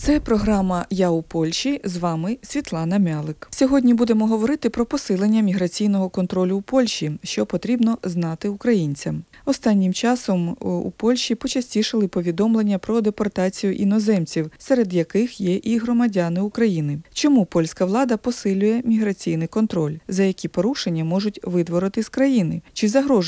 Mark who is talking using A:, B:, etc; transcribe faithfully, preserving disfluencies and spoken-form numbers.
A: Це програма «Я у Польщі», з вами Світлана Мялик. Сьогодні будемо говорити про посилення міграційного контролю у Польщі, що потрібно знати українцям. Останнім часом у Польщі почастішали повідомлення про депортацію іноземців, серед яких є і громадяни України. Чому польська влада посилює міграційний контроль? За які порушення можуть видворити з країни? Чи загрожує